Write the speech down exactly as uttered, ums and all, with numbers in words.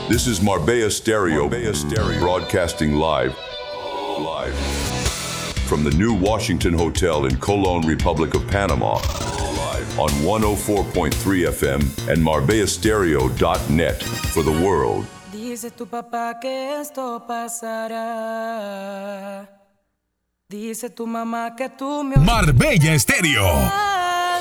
This is Marbella Stereo, Marbella Stereo, broadcasting live, live from the new Washington Hotel in Colón, Republic of Panama, live on one oh four point three F M and marbella stereo dot net for the world. Dice tu papá que esto pasará. Dice tu mamá que tú me Marbella Stereo.